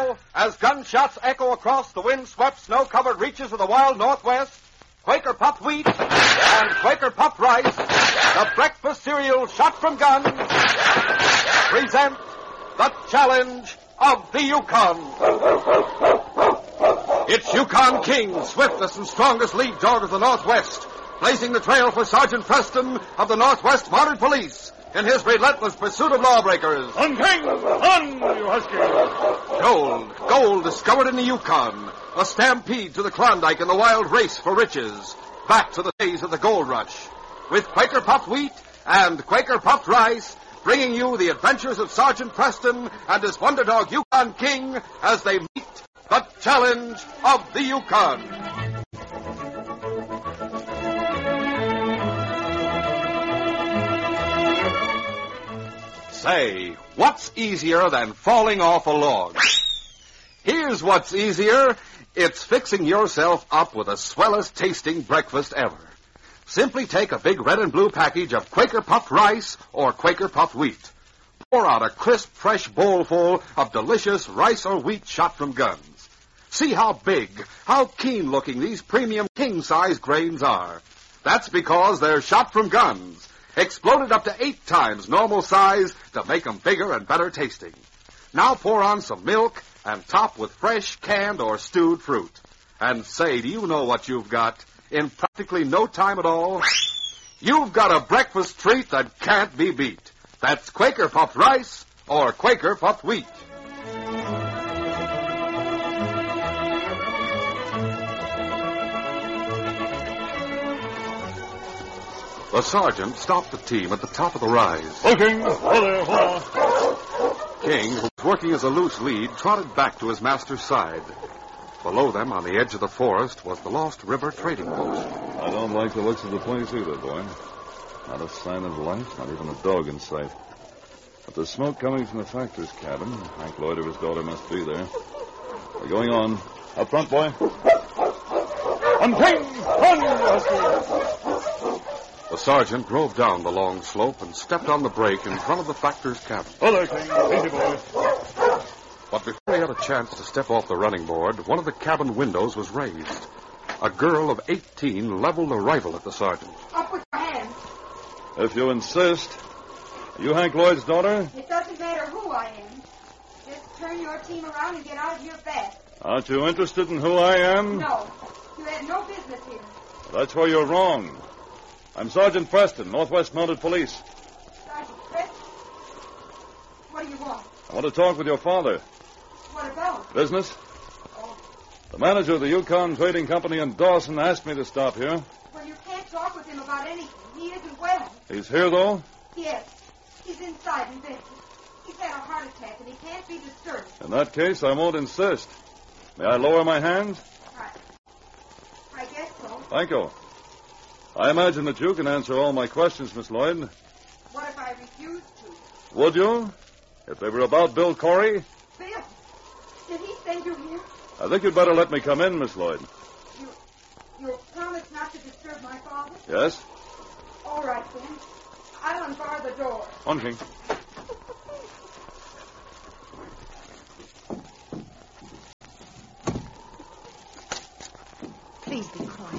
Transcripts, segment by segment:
now, as gunshots echo across the wind-swept, snow-covered reaches of the wild Northwest, Quaker Puffed Wheat and Quaker Puffed Rice, the breakfast cereal shot from guns, present the challenge of the Yukon. It's Yukon King, swiftest and strongest lead dog of the Northwest, blazing the trail for Sergeant Preston of the Northwest Mounted Police in his relentless pursuit of lawbreakers. On, King! On, you husky! Gold discovered in the Yukon. A stampede to the Klondike in the wild race for riches. Back to the days of the gold rush. With Quaker Puffed Wheat and Quaker Puffed Rice, bringing you the adventures of Sergeant Preston and his wonder dog Yukon King as they meet the challenge of the Yukon. Say, what's easier than falling off a log? Here's what's easier. It's fixing yourself up with the swellest tasting breakfast ever. Simply take a big red and blue package of Quaker Puffed Rice or Quaker Puffed Wheat. Pour out a crisp, fresh bowlful of delicious rice or wheat shot from guns. See how big, how keen-looking these premium king-size grains are. That's because they're shot from guns, exploded up to 8 times normal size to make them bigger and better tasting. Now pour on some milk and top with fresh canned or stewed fruit. And say, do you know what you've got? In practically no time at all, you've got a breakfast treat that can't be beat. That's Quaker Puffed Rice or Quaker Puffed Wheat. The sergeant stopped the team at the top of the rise. Oh, King! Oh, there, hold on. King, who was working as a loose lead, trotted back to his master's side. Below them, on the edge of the forest, was the Lost River trading post. I don't like the looks of the place either, boy. Not a sign of life, not even a dog in sight. But the smoke coming from the factor's cabin, Hank Lloyd or his daughter must be there. We're going on. Up front, boy. On, King! On, you husky! The sergeant drove down the long slope and stepped on the brake in front of the factor's cabin. Oh, there, King. Easy, boy. But before he had a chance to step off the running board, one of the cabin windows was raised. A girl of 18 leveled a rifle at the sergeant. Up with your hands. If you insist. Are you Hank Lloyd's daughter? It doesn't matter who I am. Just turn your team around and get out of here fast. Aren't you interested in who I am? No. You had no business here. That's where you're wrong. I'm Sergeant Preston, Northwest Mounted Police. Sergeant Preston? What do you want? I want to talk with your father. What about? Business? Oh. The manager of the Yukon Trading Company in Dawson asked me to stop here. Well, you can't talk with him about anything. He isn't well. He's here, though? Yes. He's inside in bed. He's had a heart attack and he can't be disturbed. In that case, I won't insist. May I lower my hands? I guess so. Thank you. I imagine that you can answer all my questions, Miss Lloyd. What if I refuse to? Would you? If they were about Bill Corey? Bill? Did he send you here? I think you'd better let me come in, Miss Lloyd. You promise not to disturb my father? Yes? All right, then. I'll unbar the door. On, King. Please be quiet.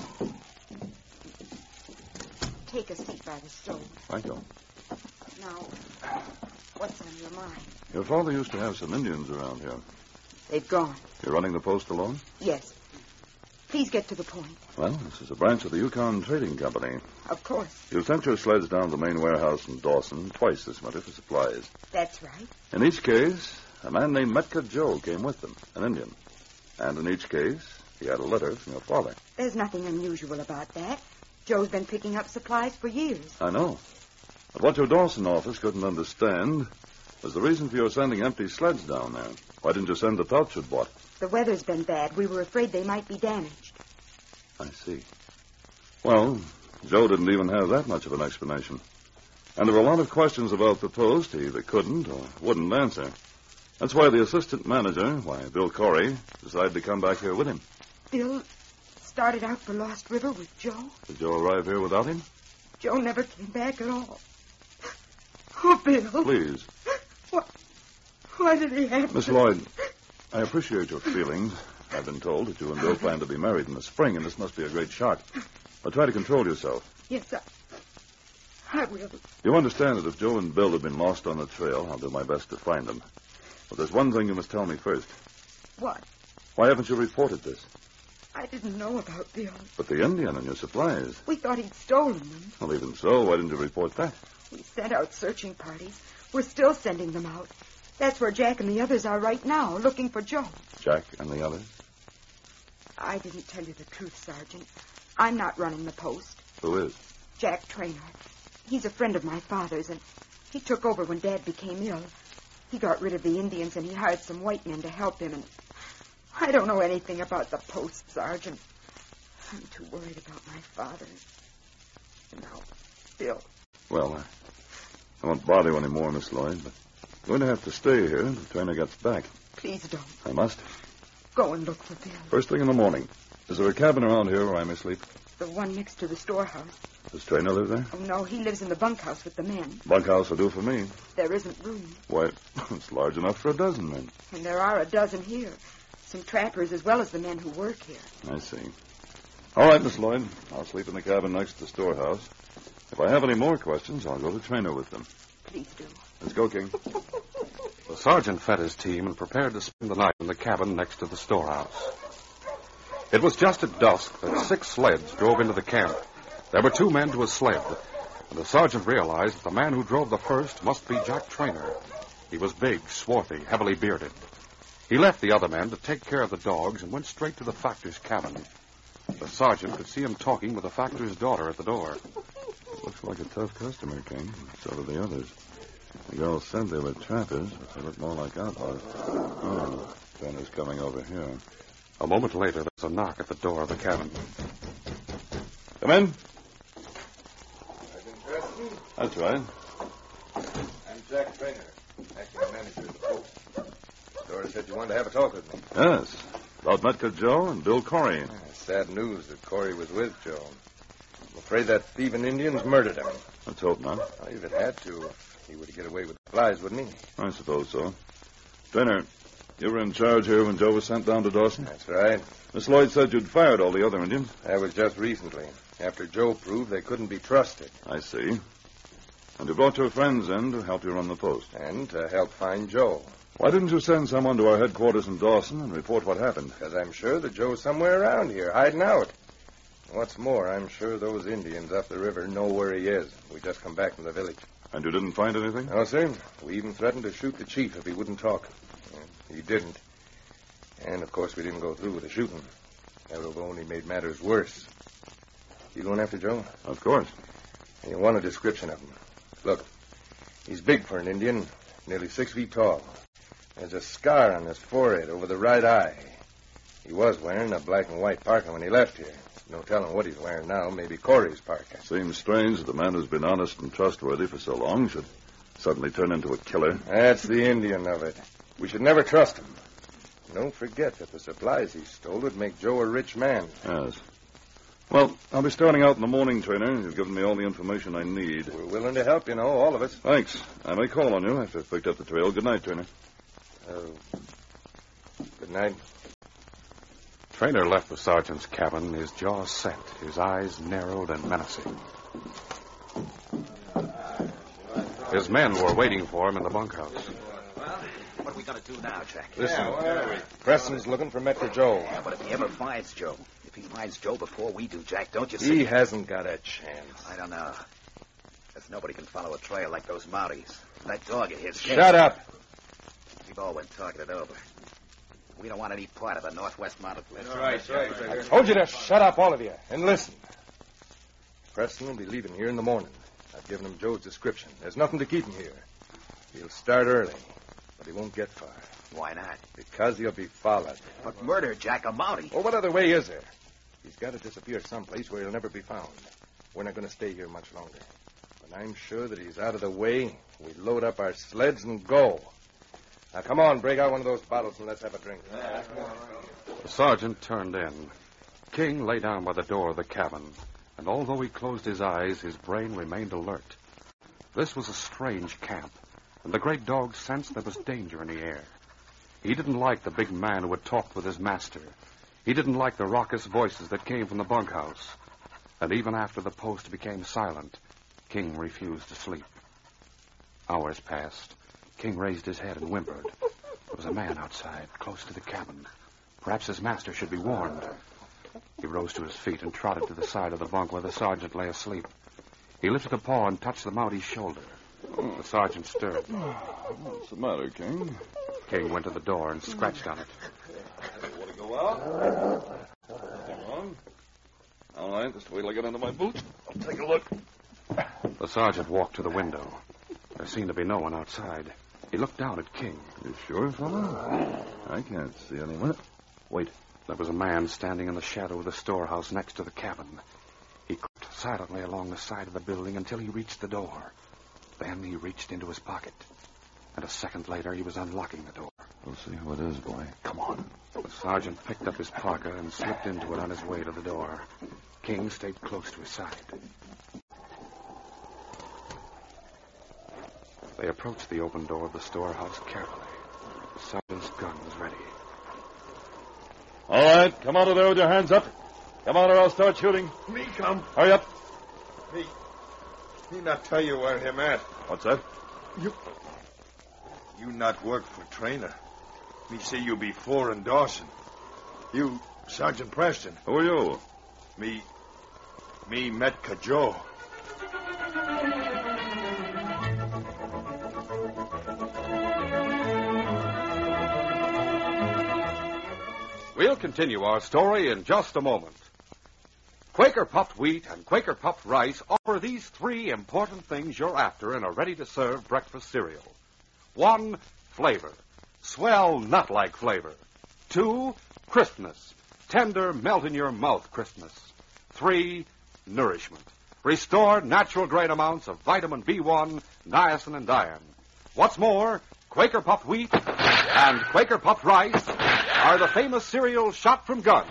Take a seat by the stove. Thank you. Now, what's on your mind? Your father used to have some Indians around here. They've gone. You're running the post alone? Yes. Please get to the point. Well, this is a branch of the Yukon Trading Company. Of course. You sent your sleds down to the main warehouse in Dawson twice this winter for supplies. That's right. In each case, a man named Metka Joe came with them, an Indian. And in each case, he had a letter from your father. There's nothing unusual about that. Joe's been picking up supplies for years. I know. But what your Dawson office couldn't understand was the reason for your sending empty sleds down there. Why didn't you send the touch you'd bought? The weather's been bad. We were afraid they might be damaged. I see. Well, Joe didn't even have that much of an explanation. And there were a lot of questions about the post he either couldn't or wouldn't answer. That's why the assistant manager, Bill Corey, decided to come back here with him. Bill started out for Lost River with Joe? Did Joe arrive here without him? Joe never came back at all. Oh, Bill. Please. Why did he have Miss to... Lloyd, I appreciate your feelings. I've been told that you and Bill plan to be married in the spring, and this must be a great shock. But try to control yourself. Yes, I will. You understand that if Joe and Bill have been lost on the trail, I'll do my best to find them. But there's one thing you must tell me first. What? Why haven't you reported this? I didn't know about Bill. But the Indian and your supplies. We thought he'd stolen them. Well, even so, why didn't you report that? We sent out searching parties. We're still sending them out. That's where Jack and the others are right now, looking for Joe. Jack and the others? I didn't tell you the truth, Sergeant. I'm not running the post. Who is? Jack Traynor. He's a friend of my father's, and he took over when Dad became ill. He got rid of the Indians, and he hired some white men to help him, and I don't know anything about the post, Sergeant. I'm too worried about my father. And now, Bill. Well, I won't bother you anymore, Miss Lloyd, but you're going to have to stay here until Traynor gets back. Please don't. I must. Go and look for Bill. First thing in the morning. Is there a cabin around here where I may sleep? The one next to the storehouse. Does Traynor live there? Oh, no, he lives in the bunkhouse with the men. Bunkhouse will do for me. There isn't room. Why, it's large enough for a dozen men. And there are a dozen here. Some trappers as well as the men who work here. I see. All right, Miss Lloyd. I'll sleep in the cabin next to the storehouse. If I have any more questions, I'll go to Traynor with them. Please do. Let's go, King. The sergeant fed his team and prepared to spend the night in the cabin next to the storehouse. It was just at dusk that 6 sleds drove into the camp. There were 2 men to a sled, and the sergeant realized that the man who drove the first must be Jack Traynor. He was big, swarthy, heavily bearded. He left the other men to take care of the dogs and went straight to the factor's cabin. The sergeant could see him talking with the factor's daughter at the door. Looks like a tough customer, King. So do the others. The girls said they were trappers, but they look more like outlaws. Oh, Trainor's coming over here. A moment later, there's a knock at the door of the cabin. Come in. That's right. I'm Jack Traynor, acting manager of the post. Dora said you wanted to have a talk with me. Yes. About Metka Joe and Bill Corey. Sad news that Corey was with Joe. I'm afraid that thieving Indians murdered him. Let's hope not. Well, if it had to, he would get away with the flies, wouldn't he? I suppose so. Traynor, you were in charge here when Joe was sent down to Dawson? That's right. Miss Lloyd said you'd fired all the other Indians. That was just recently, after Joe proved they couldn't be trusted. I see. And you brought your friends in to help you run the post. And to help find Joe. Why didn't you send someone to our headquarters in Dawson and report what happened? Because I'm sure that Joe's somewhere around here, hiding out. What's more, I'm sure those Indians up the river know where he is. We just come back from the village. And you didn't find anything? No, sir. We even threatened to shoot the chief if he wouldn't talk. He didn't. And, of course, we didn't go through with the shooting. That would have only made matters worse. You going after Joe? Of course. You want a description of him. Look, he's big for an Indian, nearly 6 feet tall. There's a scar on his forehead over the right eye. He was wearing a black and white parka when he left here. No telling what he's wearing now. Maybe Corey's parka. Seems strange that a man who's been honest and trustworthy for so long should suddenly turn into a killer. That's the Indian of it. We should never trust him. Don't forget that the supplies he stole would make Joe a rich man. Yes. Well, I'll be starting out in the morning, Traynor. You've given me all the information I need. We're willing to help, you know, all of us. Thanks. I may call on you after I've picked up the trail. Good night, Traynor. Good night. Traynor left the sergeant's cabin, his jaw set, his eyes narrowed and menacing. His men were waiting for him in the bunkhouse. Well, what are we going to do now, Jack? Listen, Preston's looking for Metro Joe. Yeah, but if he ever finds Joe, if he finds Joe before we do, Jack, don't you see? He hasn't got a chance. I don't know. Because nobody can follow a trail like those Mounties. That dog of his... Shut up! We've all been talking it over. We don't want any part of the Northwest Mounted Police. That's right. I told you to shut up, all of you, and listen. Preston will be leaving here in the morning. I've given him Joe's description. There's nothing to keep him here. He'll start early, but he won't get far. Why not? Because he'll be followed. But murder, Jack, a Mountie. Well, what other way is there? He's got to disappear someplace where he'll never be found. We're not going to stay here much longer. When I'm sure that he's out of the way, we load up our sleds and go. Now, come on, break out one of those bottles and let's have a drink. The sergeant turned in. King lay down by the door of the cabin, and although he closed his eyes, his brain remained alert. This was a strange camp, and the great dog sensed there was danger in the air. He didn't like the big man who had talked with his master. He didn't like the raucous voices that came from the bunkhouse. And even after the post became silent, King refused to sleep. Hours passed. King raised his head and whimpered. There was a man outside, close to the cabin. Perhaps his master should be warned. He rose to his feet and trotted to the side of the bunk where the sergeant lay asleep. He lifted a paw and touched the Mounty's shoulder. The sergeant stirred. What's the matter, King? King went to the door and scratched on it. Want to go out? Nothing wrong? All right, just wait till I get under my boots. I'll take a look. The sergeant walked to the window. There seemed to be no one outside. He looked down at King. You sure, fella? I can't see anyone. Wait. There was a man standing in the shadow of the storehouse next to the cabin. He crept silently along the side of the building until he reached the door. Then he reached into his pocket. And a second later, he was unlocking the door. We'll see who it is, boy. Come on. The sergeant picked up his parka and slipped into it on his way to the door. King stayed close to his side. They approached the open door of the storehouse carefully. The sergeant's gun was ready. All right, come out of there with your hands up. Come on or I'll start shooting. Me come. Hurry up. Me not tell you where him at. What's that? You not work for trainer. Me see you before in Dawson. You, Sergeant Preston. Who are you? Me Metka Joe. We'll continue our story in just a moment. Quaker puffed wheat and Quaker puffed rice offer these three important things you're after in a ready-to-serve breakfast cereal. 1, flavor. Swell nut-like flavor. 2, crispness. Tender, melt-in-your-mouth crispness. 3, nourishment. Restored natural grain amounts of vitamin B1, niacin, and iron. What's more, Quaker puffed wheat and Quaker puffed rice are the famous cereals shot from guns.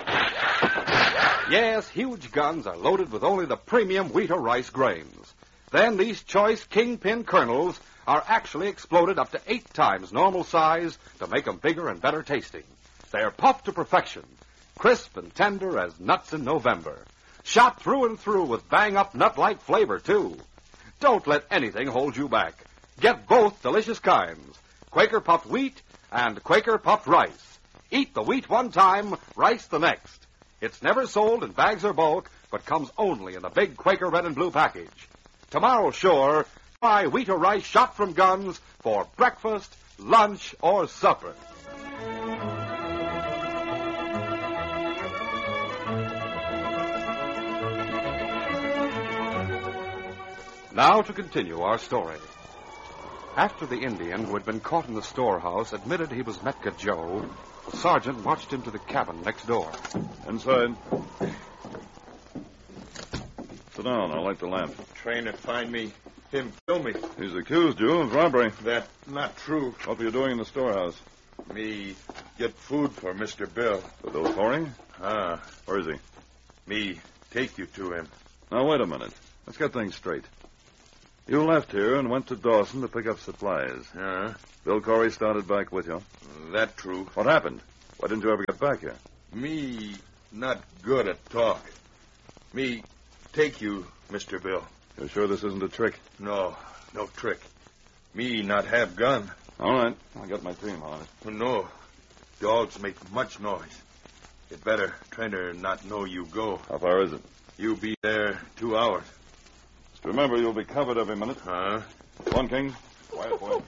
Yes, huge guns are loaded with only the premium wheat or rice grains. Then these choice kingpin kernels are actually exploded up to 8 times normal size to make them bigger and better tasting. They're puffed to perfection, crisp and tender as nuts in November. Shot through and through with bang-up nut-like flavor, too. Don't let anything hold you back. Get both delicious kinds, Quaker puffed wheat and Quaker puffed rice. Eat the wheat one time, rice the next. It's never sold in bags or bulk, but comes only in the big Quaker red and blue package. Tomorrow, sure, try wheat or rice shot from guns for breakfast, lunch, or supper. Now to continue our story. After the Indian who had been caught in the storehouse admitted he was Metka Joe, the sergeant marched him to the cabin next door. Inside. Sit down. I'll light the lamp. Trainer find me. Him kill me. He's accused you of robbery. That not true. What were you doing in the storehouse? Me get food for Mr. Bill. For Bill Corey? Where is he? Me take you to him. Now, wait a minute. Let's get things straight. You left here and went to Dawson to pick up supplies. Bill Corey started back with you. That true. What happened? Why didn't you ever get back here? Me not good at talk. Me take you, Mr. Bill. You're sure this isn't a trick? No trick. Me not have gun. All right. I'll get my team on it. No. Dogs make much noise. It better trainer not know you go. How far is it? You be there 2 hours. Just remember, you'll be covered every minute. Huh? Go on, King. Quiet, boy.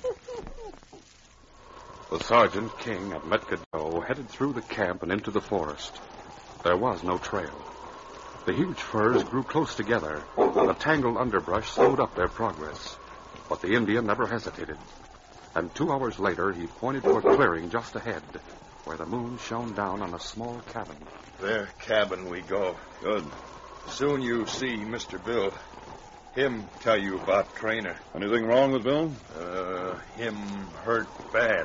The sergeant, King, and Metka Joe headed through the camp and into the forest. There was no trail. The huge firs grew close together, and the tangled underbrush slowed up their progress. But the Indian never hesitated. And 2 hours later, he pointed to a clearing just ahead, where the moon shone down on a small cabin. Their cabin we go. Good. Soon you see Mr. Bill. Him tell you about trainer. Anything wrong with Bill? Him hurt bad.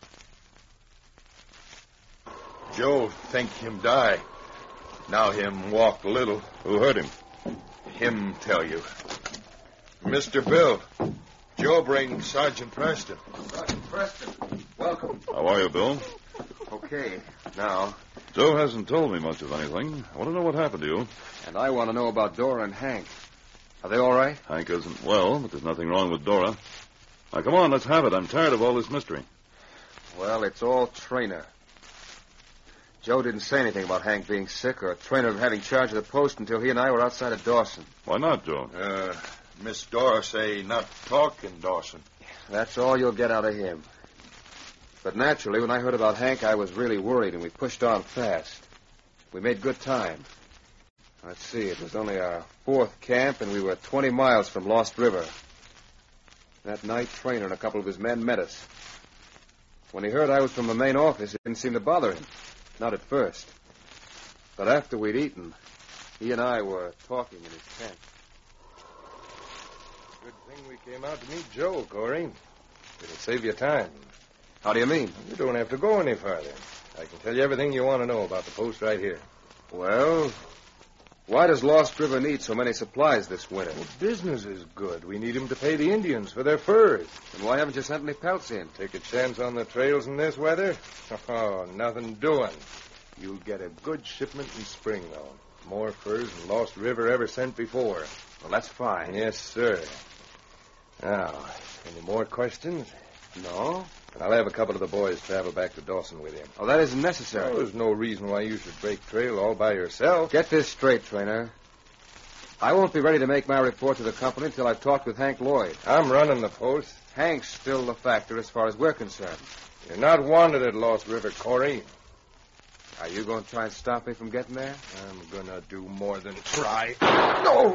Joe think him die. Now him walk little. Who hurt him? Him tell you. Mr. Bill, Joe bring Sergeant Preston. Sergeant Preston, welcome. How are you, Bill? Okay. Now, Joe hasn't told me much of anything. I want to know what happened to you. and I want to know about Dora and Hank. Are they all right? Hank isn't well, but there's nothing wrong with Dora. Now, come on, let's have it. I'm tired of all this mystery. Well, it's all Trainer. Joe didn't say anything about Hank being sick or Trainer having charge of the post until he and I were outside of Dawson. Why not, Joe? Miss Dora say not talk in Dawson. That's all you'll get out of him. But naturally, when I heard about Hank, I was really worried, and we pushed on fast. We made good time. Let's see, it was only our fourth camp, and we were 20 miles from Lost River. That night, Trainer and a couple of his men met us. When he heard I was from the main office, it didn't seem to bother him. Not at first. But after we'd eaten, he and I were talking in his tent. Good thing we came out to meet Joe, Corey. It'll save you time. How do you mean? You don't have to go any farther. I can tell you everything you want to know about the post right here. Well, why does Lost River need so many supplies this winter? Well, business is good. We need 'em to pay the Indians for their furs. And why haven't you sent any pelts in? Take a chance on the trails in this weather? Oh, nothing doing. You'll get a good shipment in spring, though. More furs than Lost River ever sent before. Well, that's fine. Yes, sir. Now, any more questions? No? And I'll have a couple of the boys travel back to Dawson with you. Oh, that isn't necessary. Well, there's no reason why you should break trail all by yourself. Get this straight, Trainer. I won't be ready to make my report to the company until I've talked with Hank Lloyd. I'm running the post. Hank's still the factor as far as we're concerned. You're not wanted at Lost River, Corey. Are you going to try and stop me from getting there? I'm going to do more than try. No!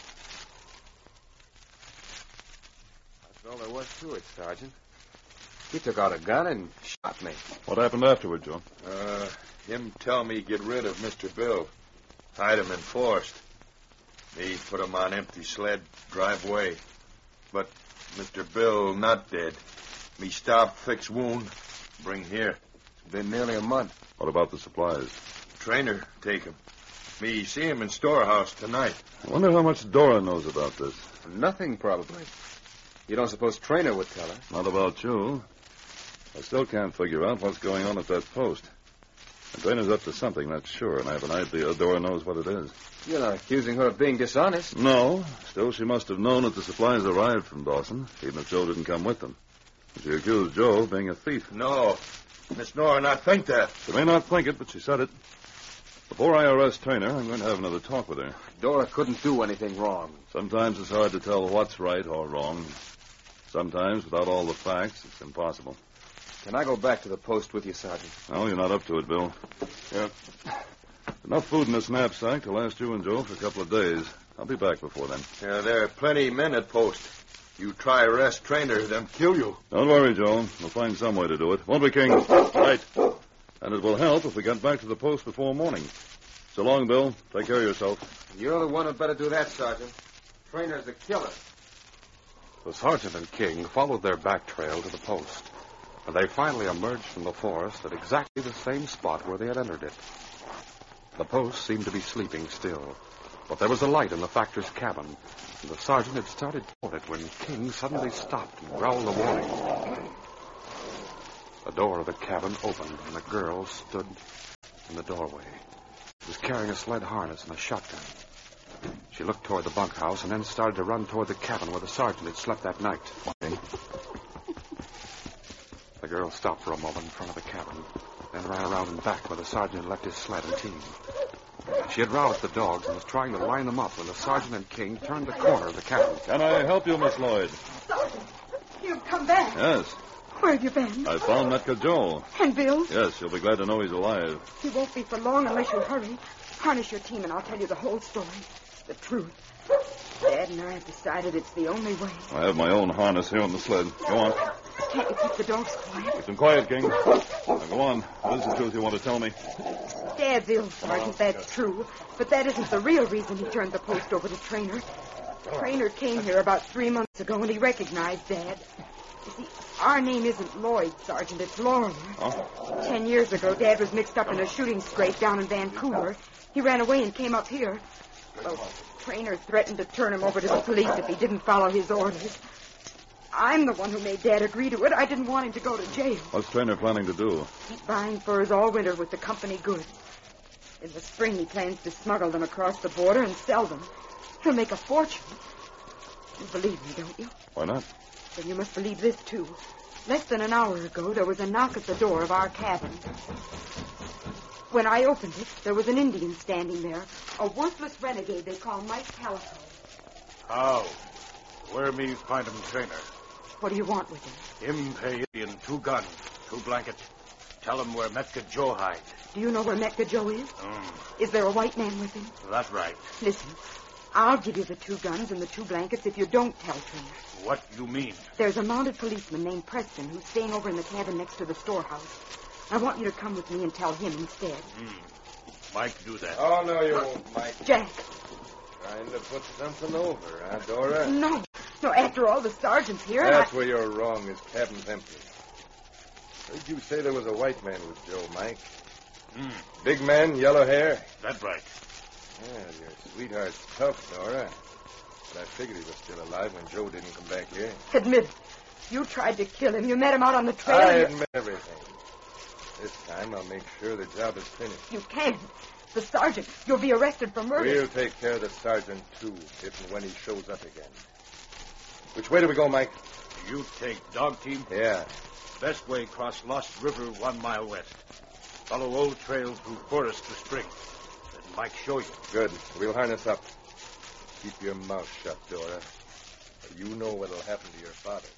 That's all there was to it, Sergeant. He took out a gun and shot me. What happened afterward, Joe? Him tell me get rid of Mr. Bill. Hide him in forest. Me put him on empty sled, drive away. But Mr. Bill not dead. Me stop, fix wound, bring here. It's been nearly a month. What about the supplies? Trainer take him. Me see him in storehouse tonight. I wonder how much Dora knows about this. Nothing, probably. You don't suppose Trainer would tell her? Not about you. I still can't figure out what's going on at that post. The Trainer's up to something, that's sure, and I have an idea Dora knows what it is. You're not accusing her of being dishonest. No. Still, she must have known that the supplies arrived from Dawson, even if Joe didn't come with them. She accused Joe of being a thief. No. Miss Nora not think that. She may not think it, but she said it. Before I arrest Trainer, I'm going to have another talk with her. Dora couldn't do anything wrong. Sometimes it's hard to tell what's right or wrong. Sometimes, without all the facts, it's impossible. Can I go back to the post with you, Sergeant? No, you're not up to it, Bill. Yeah. Enough food in this knapsack to last you and Joe for a couple of days. I'll be back before then. There are plenty men at post. You try arrest Trainer, them kill you. Don't worry, Joe. We'll find some way to do it. Won't we, King? Right. And it will help if we get back to the post before morning. So long, Bill. Take care of yourself. You're the one who'd better do that, Sergeant. Trainer's a killer. The sergeant and King followed their back trail to the post, and they finally emerged from the forest at exactly the same spot where they had entered it. The post seemed to be sleeping still, but there was a light in the factor's cabin, and the sergeant had started toward it when King suddenly stopped and growled a warning. The door of the cabin opened, and a girl stood in the doorway. She was carrying a sled harness and a shotgun. She looked toward the bunkhouse and then started to run toward the cabin where the sergeant had slept that night. The girl stopped for a moment in front of the cabin, then ran around and back where the sergeant had left his sled and team. She had roused the dogs and was trying to line them up when the sergeant and King turned the corner of the cabin. Can I help you, Miss Lloyd? Sergeant, you've come back. Yes. Where have you been? I found Metka Joe. And Bill? Yes, you'll be glad to know he's alive. He won't be for long unless you hurry. Harness your team and I'll tell you the whole story. The truth. Dad and I have decided it's the only way. I have my own harness here on the sled. Go on. Can't you keep the dogs quiet? Keep them quiet, King. Now, go on. What is the truth you want to tell me? Dad's ill, Sergeant, that's true. But that isn't the real reason he turned the post over to Trainer. Trainer came here about 3 months ago and he recognized Dad. You see, our name isn't Lloyd, Sergeant, it's Lorimer. Huh? 10 years ago, Dad was mixed up in a shooting scrape down in Vancouver. He ran away and came up here. Well, Trainer threatened to turn him over to the police if he didn't follow his orders. I'm the one who made Dad agree to it. I didn't want him to go to jail. What's Trainer planning to do? Keep buying furs all winter with the company goods. In the spring, he plans to smuggle them across the border and sell them. He'll make a fortune. You believe me, don't you? Why not? Then you must believe this, too. Less than an hour ago, there was a knock at the door of our cabin. When I opened it, there was an Indian standing there, a worthless renegade they call Mike Calico. How? Where me find him, Trainer? What do you want with him? Him pay in 2 guns, 2 blankets. Tell him where Metka Joe hide. Do you know where Metka Joe is? Is there a white man with him? That's right. Listen, I'll give you the 2 guns and the 2 blankets if you don't tell Trainer. What you mean? There's a mounted policeman named Preston who's staying over in the cabin next to the storehouse. I want you to come with me and tell him instead. Mike do that. Oh, no, you won't, Mike. Jack. Trying to put something over, huh, Dora? No, after all, the sergeant's here. That's where you're wrong. His cabin's empty. Heard you say there was a white man with Joe, Mike. Big man, yellow hair. That's right. Yeah, your sweetheart's tough, Dora. But I figured he was still alive when Joe didn't come back here. Admit it. You tried to kill him. You met him out on the trail. I admit everything. This time I'll make sure the job is finished. You can't. The sergeant. You'll be arrested for murder. We'll take care of the sergeant, too, if and when he shows up again. Which way do we go, Mike? You take dog team? Yeah. Best way cross Lost River 1 mile west. Follow old trail through forest to spring. Then Mike show you. Good. We'll harness up. Keep your mouth shut, Dora. You know what'll happen to your father.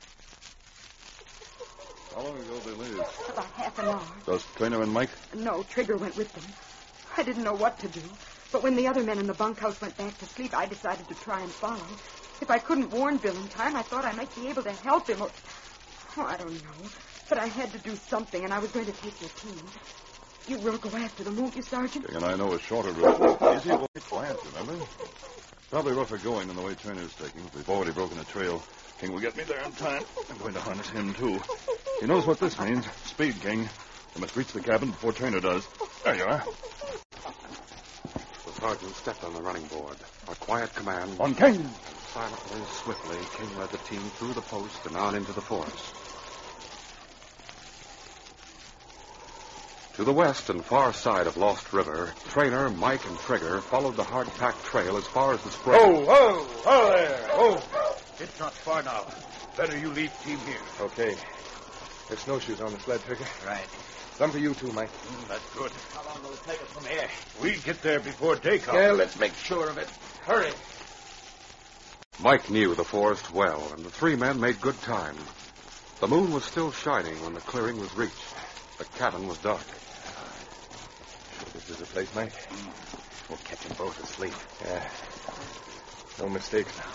How long ago did they leave? About half an hour. Just Trainer and Mike? No, Trigger went with them. I didn't know what to do. But when the other men in the bunkhouse went back to sleep, I decided to try and follow. If I couldn't warn Bill in time, I thought I might be able to help him. I don't know. But I had to do something, and I was going to take your team. You will go after them, won't you, Sergeant? King and I know a shorter route. Easy way quiet, remember? Probably rougher going than the way Trainer's taking. We've already broken a trail. King will get me there in time. I'm going to harness him, too. He knows what this means. Speed, King. We must reach the cabin before Trainer does. There you are. The sergeant stepped on the running board. A quiet command. On King! Silently, swiftly, King led the team through the post and on into the forest. To the west and far side of Lost River, Trainer, Mike, and Trigger followed the hard-packed trail as far as the spring. Oh there. Oh. It's not far now. Better you leave team here. Okay. There's snowshoes on the sled, Trigger. Right. Some for you, too, Mike. That's good. How long will it take us from here? We get there before day comes. Yeah, let's make sure of it. Hurry. Mike knew the forest well, and the 3 men made good time. The moon was still shining when the clearing was reached. The cabin was dark. This is the place, Mike. We'll catch them both asleep. Yeah. No mistakes now.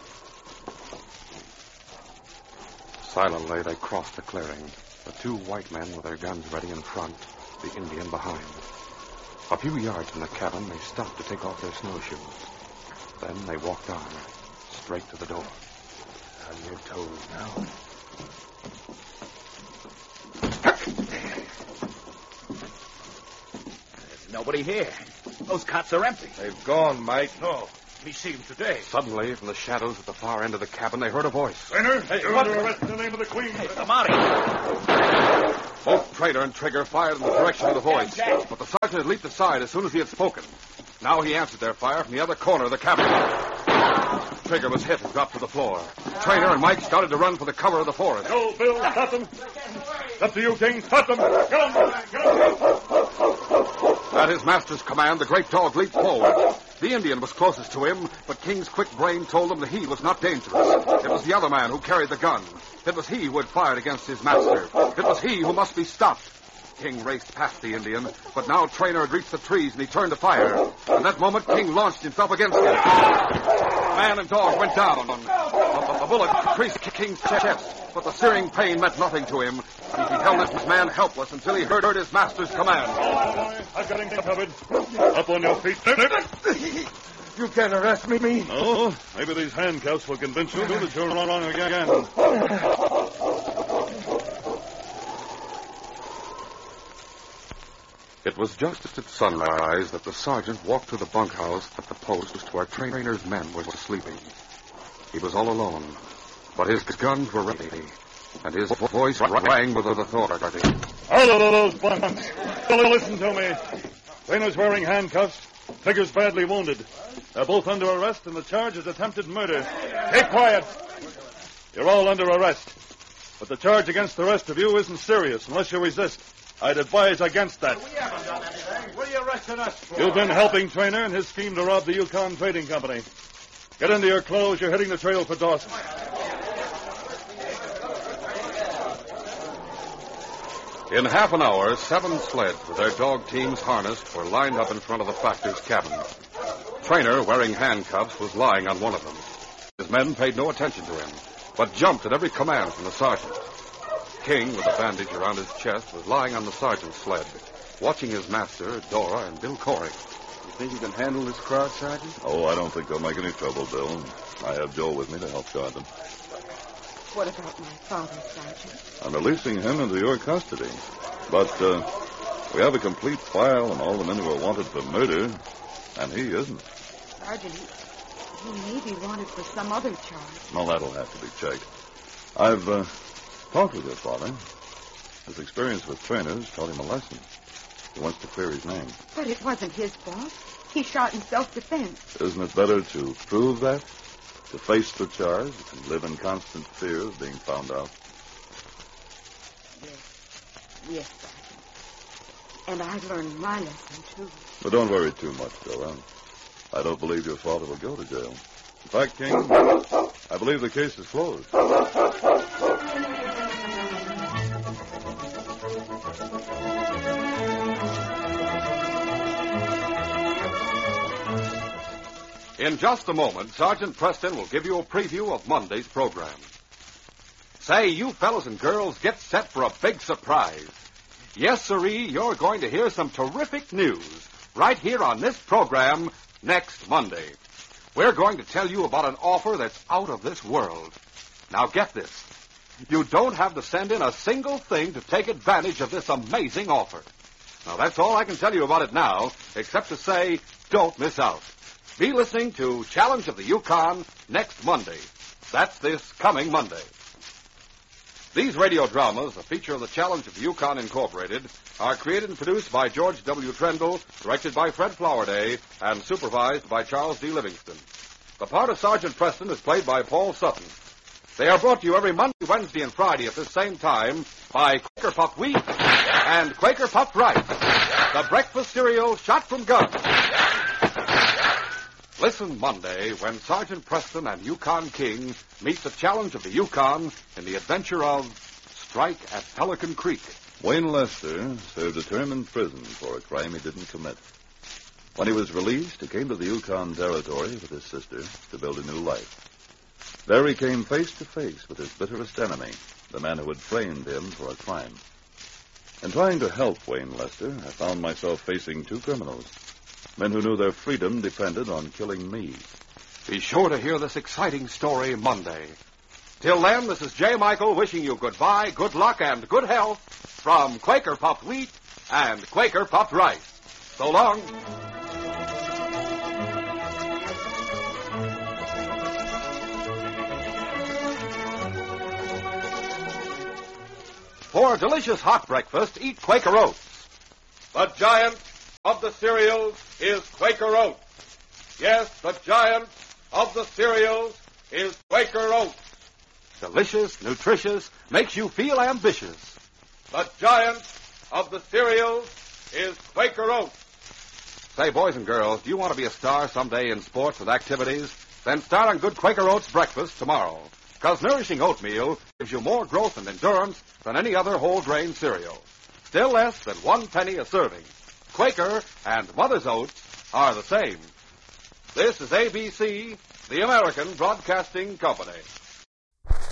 Silently, they crossed the clearing. The 2 white men with their guns ready in front, the Indian behind. A few yards from the cabin, they stopped to take off their snowshoes. Then they walked on, straight to the door. On your toes now. There's nobody here. Those cots are empty. They've gone, Mike. No, me see him today. Suddenly, from the shadows at the far end of the cabin, they heard a voice. Trainer, you're under arrest in the name of the Queen. Hey, come out of here. Both Trainer and Trigger fired in the direction of the voice, but the sergeant had leaped aside as soon as he had spoken. Now he answered their fire from the other corner of the cabin. Trigger was hit and dropped to the floor. Trainer and Mike started to run for the cover of the forest. Go, Bill, stop them. Up to you, King. Stop them. Get them. At his master's command, the great dog leaped forward. The Indian was closest to him, but King's quick brain told him that he was not dangerous. It was the other man who carried the gun. It was he who had fired against his master. It was he who must be stopped. King raced past the Indian, but now Trainer had reached the trees and he turned to fire. At that moment, King launched himself against him. Man and dog went down. A bullet creased King's chest, but the searing pain meant nothing to him. He held his man helpless until he heard his master's command. I've got him covered. Up on your feet. You can't arrest me. No, maybe these handcuffs will convince you that you're wrong again. It was just at sunrise that the sergeant walked to the bunkhouse at the post where Trainer's men were sleeping. He was all alone. But his guns were ready, and his voice rang with authority. Out of those bunks. Listen to me. Trainer's wearing handcuffs. Figure's badly wounded. They're both under arrest, and the charge is attempted murder. Keep quiet. You're all under arrest. But the charge against the rest of you isn't serious unless you resist. I'd advise against that. We haven't done anything. What are you arresting us for? You've been helping Trainer in his scheme to rob the Yukon Trading Company. Get into your clothes. You're hitting the trail for Dawson. In half an hour, 7 sleds with their dog teams harnessed were lined up in front of the factor's cabin. Trainer, wearing handcuffs, was lying on one of them. His men paid no attention to him, but jumped at every command from the sergeant. King, with a bandage around his chest, was lying on the sergeant's sled, watching his master, Dora, and Bill Coring. You think you can handle this crowd, Sergeant? Oh, I don't think they'll make any trouble, Bill. I have Joe with me to help guard them. What about my father, Sergeant? I'm releasing him into your custody. But we have a complete file on all the men who are wanted for murder, and he isn't. Sergeant, he may be wanted for some other charge. Well, that'll have to be checked. I've talked with your father. His experience with trainers taught him a lesson. He wants to clear his name. But it wasn't his fault. He shot in self-defense. Isn't it better to prove that? To face the charge and live in constant fear of being found out? Yes, Sergeant. And I learned my lesson, too. But don't worry too much, Dora. I don't believe your father will go to jail. In fact, King, I believe the case is closed. In just a moment, Sergeant Preston will give you a preview of Monday's program. Say, you fellas and girls, get set for a big surprise. Yes, sirree, you're going to hear some terrific news right here on this program next Monday. We're going to tell you about an offer that's out of this world. Now get this. You don't have to send in a single thing to take advantage of this amazing offer. Now, that's all I can tell you about it now, except to say, don't miss out. Be listening to Challenge of the Yukon next Monday. That's this coming Monday. These radio dramas, a feature of the Challenge of the Yukon Incorporated, are created and produced by George W. Trendle, directed by Fred Flowerday, and supervised by Charles D. Livingston. The part of Sergeant Preston is played by Paul Sutton. They are brought to you every Monday, Wednesday, and Friday at this same time by Quaker Puffed Wheat and Quaker Puffed Rice, the breakfast cereal shot from guns. Listen Monday when Sergeant Preston and Yukon King meet the Challenge of the Yukon in the adventure of Strike at Pelican Creek. Wayne Lester served a term in prison for a crime he didn't commit. When he was released, he came to the Yukon Territory with his sister to build a new life. There he came face to face with his bitterest enemy, the man who had framed him for a crime. In trying to help Wayne Lester, I found myself facing 2 criminals. Men who knew their freedom depended on killing me. Be sure to hear this exciting story Monday. Till then, this is J. Michael wishing you goodbye, good luck, and good health from Quaker Puffed Wheat and Quaker Puffed Rice. So long. For a delicious hot breakfast, eat Quaker Oats. The giant of the cereals is Quaker Oats. Yes, the giant of the cereals is Quaker Oats. Delicious, nutritious, makes you feel ambitious. The giant of the cereals is Quaker Oats. Say, boys and girls, do you want to be a star someday in sports and activities? Then start on good Quaker Oats breakfast tomorrow. Because nourishing oatmeal gives you more growth and endurance than any other whole grain cereal. Still less than 1 penny a serving. Quaker and Mother's Oats are the same. This is ABC, the American Broadcasting Company.